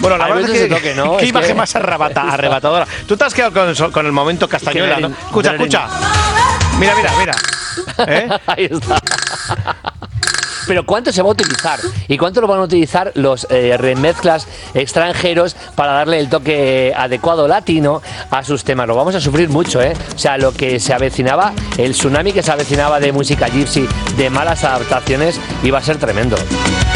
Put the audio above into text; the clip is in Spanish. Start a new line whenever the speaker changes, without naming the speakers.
Bueno, la
Hay
verdad
veces
es que,
se toque, ¿no?
qué
Es
imagen
que-
más arrebatadora. Tú te has quedado con el momento Castañuela, ¿no? Escucha, escucha. Mira. ¿Eh?
Ahí está. Pero ¿cuánto se va a utilizar? ¿Y cuánto lo van a utilizar los remezclas extranjeros para darle el toque adecuado latino a sus temas? Lo vamos a sufrir mucho, ¿eh? O sea, lo que se avecinaba, el tsunami que se avecinaba de música gypsy, de malas adaptaciones, iba a ser tremendo.